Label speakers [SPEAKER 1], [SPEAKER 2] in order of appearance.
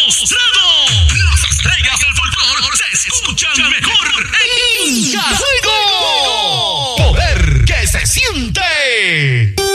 [SPEAKER 1] demostrado. Las estrellas del folclore se escuchan mejor en Casa y Juego. Poder que se siente.